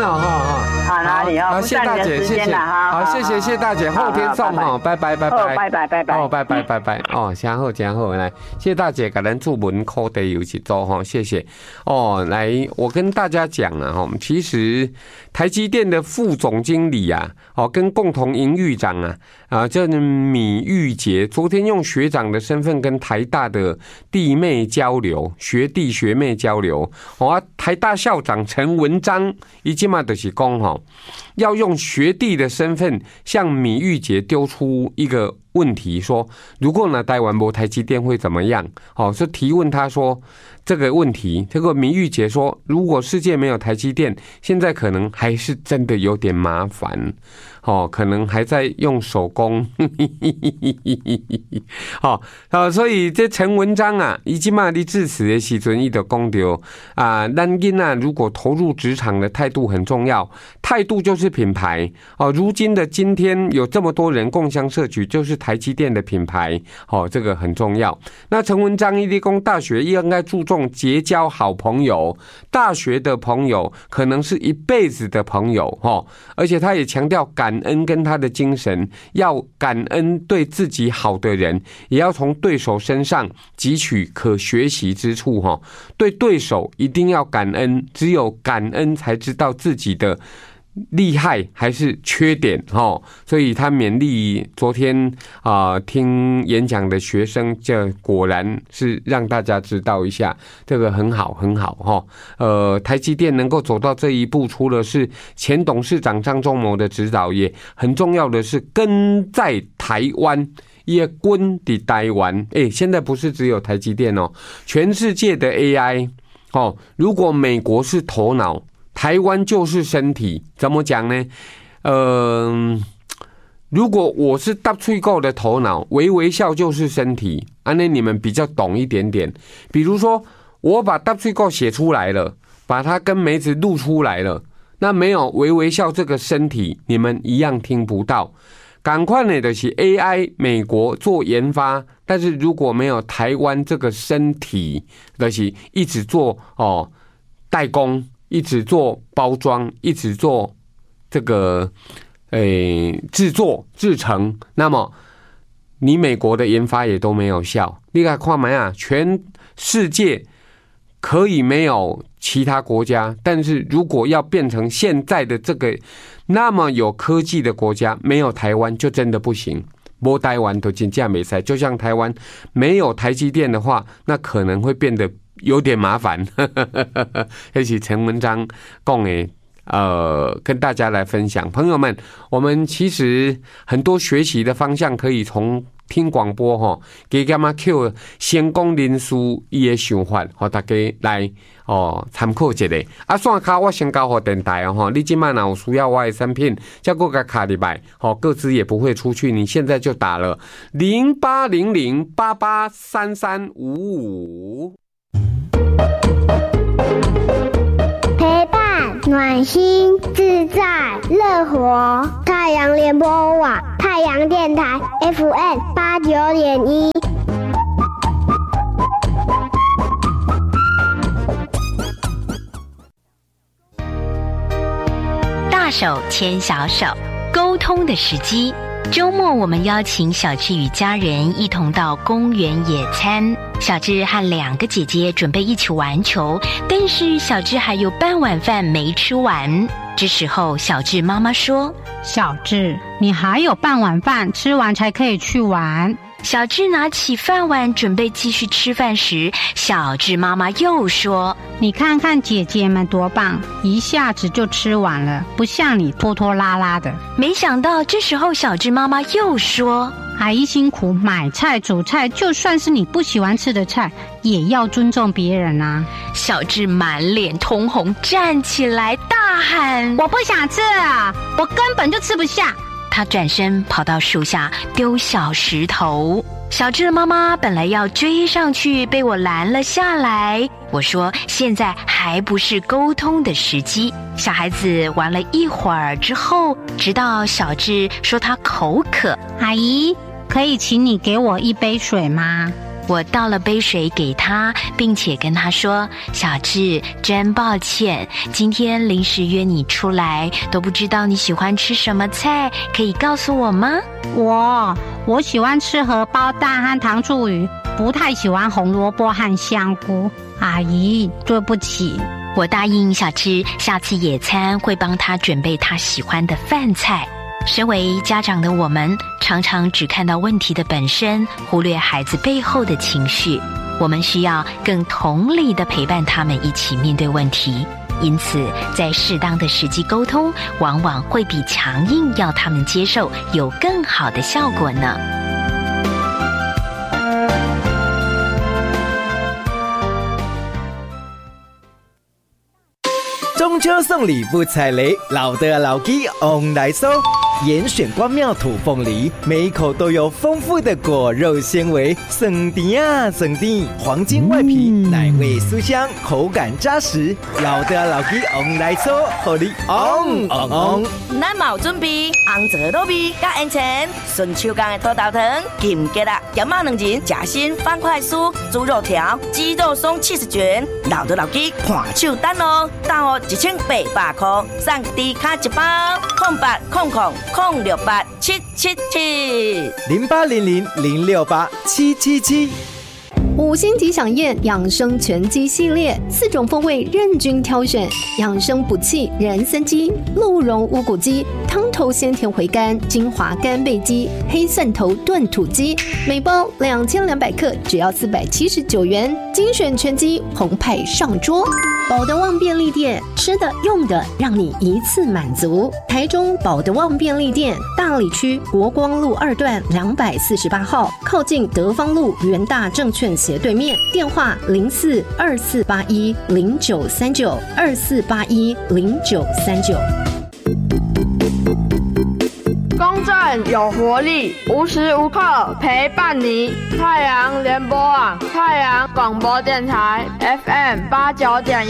哦， 好，哪里哦？ 好，谢大姐，谢谢，好，谢大姐，后天送哦，拜拜， 拜拜， 哦，拜拜，哦，真好，来，谢大姐，给咱注文扣的有一周哈，谢谢，哦，来，我跟大家讲了哈，其实台积电的副总经理啊，哦，跟共同营运长啊，叫米玉杰，昨天用学长的身份跟台大的弟妹交流，学弟学妹交流，哦，台大校长陈文章，一进嘛就是讲哈，要用学弟的身份向米玉杰丢出一个问题，说如果呢台湾没台积电会怎么样？哦，就提问他说这个问题，这个米玉杰说，如果世界没有台积电，现在可能还是真的有点麻烦。哦，可能还在用手工，所以这陈文章啊，以及嘛，你致辞的时阵，伊就讲到啊，咱囡仔如果投入职场的态度很重要，态度就是品牌哦。如今的今天有这么多人共襄盛举，就是台积电的品牌哦，这个很重要。那陈文章一理工大学应该注重结交好朋友，大学的朋友可能是一辈子的朋友哦，而且他也强调感恩跟他的精神，要感恩对自己好的人，也要从对手身上汲取可学习之处哈。对对手一定要感恩，只有感恩才知道自己的厉害还是缺点哈。所以他勉励昨天听演讲的学生，这果然是让大家知道一下，这个很好哈。台积电能够走到这一步，除了是前董事长张忠谋的指导，也很重要的是根在台湾。也根在台湾，现在不是只有台积电哦，全世界的 AI 哦，如果美国是头脑，台湾就是身体，怎么讲呢？如果我是搭喙垢的头脑，微笑就是身体，那你们比较懂一点点。比如说，我把搭喙垢写出来了，把它跟梅子录出来了，那没有微笑这个身体，你们一样听不到。赶快呢，就是 AI 美国做研发，但是如果没有台湾这个身体，就是一直做代工，一直做包装，一直做这个制作制成，那么你美国的研发也都没有效。你看看嘛呀，全世界可以没有其他国家，但是如果要变成现在的这个那么有科技的国家，没有台湾就真的不行。没台湾都真正没赛，就像台湾没有台积电的话，那可能会变得有点麻烦。这是陈文章讲的。跟大家来分享，朋友们，我们其实很多学习的方向可以从听广播哈，给干嘛 Q 成功人士伊的想法，和大家来参考一下。线卡我先交给电台哦，你今晚有需要我的产品，再给我卡里来，个资也不会出去，你现在就打了0800883355。 暖心自在乐活，太阳联播网太阳电台 FM89.1。 大手牵小手，沟通的时机。周末我们邀请小智与家人一同到公园野餐。小智和2个姐姐准备一起玩球，但是小智还有半碗饭没吃完。这时候小智妈妈说： 小智，你还有半碗饭，吃完才可以去玩。 小智拿起饭碗准备继续吃饭时，小智妈妈又说： 你看看姐姐们多棒，一下子就吃完了，不像你拖拖拉拉的。 没想到这时候小智妈妈又说： 阿姨辛苦买菜煮菜，就算是你不喜欢吃的菜，也要尊重别人啊。 小智满脸通红，站起来大喊： 我不想吃啊，我根本就吃不下。 他转身跑到树下丢小石头，小智的妈妈本来要追上去，被我拦了下来。我说现在还不是沟通的时机。小孩子玩了一会儿之后，直到小智说他口渴， 阿姨可以请你给我一杯水吗？ 我倒了杯水给他，并且跟他说：小智，真抱歉，今天临时约你出来，都不知道你喜欢吃什么菜，可以告诉我吗？ 我喜欢吃荷包蛋和糖醋鱼，不太喜欢红萝卜和香菇。阿姨，对不起。 我答应小智，下次野餐会帮他准备他喜欢的饭菜。身为家长的我们，常常只看到问题的本身，忽略孩子背后的情绪。我们需要更同理地陪伴他们一起面对问题。因此，在适当的时机沟通，往往会比强硬要他们接受有更好的效果呢。 中秋送礼不踩雷，老的老鸡 on 来收。严选关庙土凤梨，每一口都有丰富的果肉纤维，省甜啊省甜，黄金外皮，奶味酥香，口感扎实。老的老鸡 on 来收，互你 on。 咱嘛有准备红枣卤味、甲烟肠、顺手工的土豆汤、金桔啦、咸肉两仁、夹心方块酥、猪肉条、鸡肉松70卷，老的老鸡看手单哦，到货1800块，送低卡一包，0800-68777，0800-068-777。 5星级享宴养生全鸡系列，4种风味任君挑选，养生补气人参鸡、鹿茸乌骨鸡、汤头鲜甜回甘精华干贝鸡、黑蒜头炖土鸡，每包2200克，只要479元，精选全鸡澎湃上桌。保德旺便利店，吃的用的让你一次满足。台中保德旺便利店，大里区国光路2段248号，靠近德芳路元大证券斜对面，电话042481093924810939。 公正有活力，无时无刻陪伴你。太阳联播网，太阳广播电台 FM89.1。